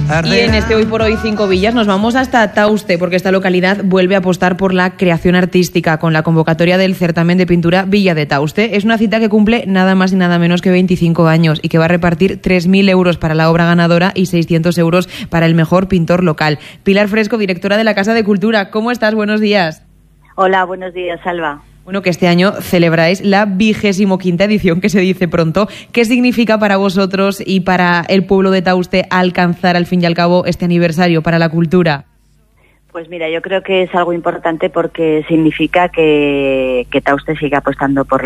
Y en este Hoy por Hoy 5 Villas nos vamos hasta Tauste, porque esta localidad vuelve a apostar por la creación artística con la convocatoria del certamen de pintura Villa de Tauste. Es una cita que cumple nada más y nada menos que 25 años y que va a repartir 3.000 euros para la obra ganadora y 600 euros para el mejor pintor local. Pilar Fresco, directora de la Casa de Cultura. ¿Cómo estás? Buenos días. Hola, buenos días, Alba. Bueno, que este año celebráis la 25ª edición, que se dice pronto. ¿Qué significa para vosotros y para el pueblo de Tauste alcanzar, al fin y al cabo, este aniversario para la cultura? Pues mira, yo creo que es algo importante porque significa que Tauste siga apostando por